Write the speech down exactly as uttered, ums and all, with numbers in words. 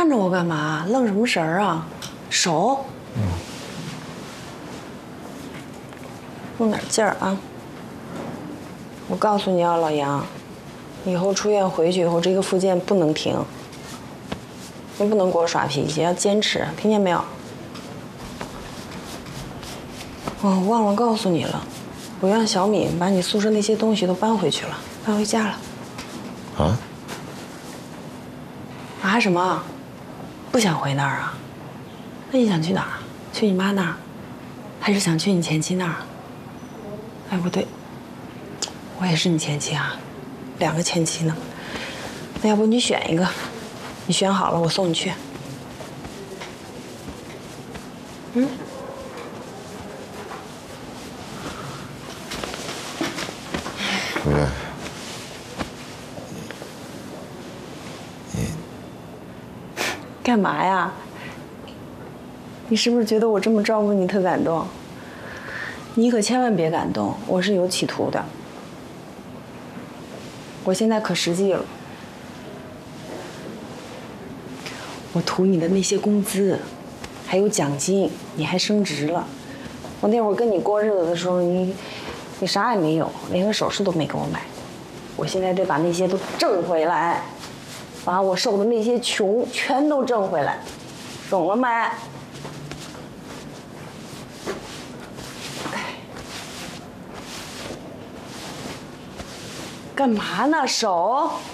看着我干嘛？愣什么神儿啊？手。嗯。用点劲儿啊！我告诉你啊，老杨，以后出院回去以后，这个复健不能停。你不能给我耍脾气，要坚持，听见没有？哦，我忘了告诉你了，我让小敏把你宿舍那些东西都搬回去了，搬回家了。 啊？ 啊什么？不想回那儿啊？那你想去哪儿？去你妈那儿，还是想去你前妻那儿？哎，不对，我也是你前妻啊，两个前妻呢。那要不你选一个？你选好了，我送你去。嗯。 回来。你干嘛呀？你是不是觉得我这么照顾你特感动？你可千万别感动，我是有企图的。我现在可实际了。我图你的那些工资，还有奖金，你还升职了。我那会儿跟你过日子的时候，你你啥也没有，连个首饰都没给我买。我现在得把那些都挣回来，把我受的那些穷全都挣回来，懂了没？干嘛呢？手。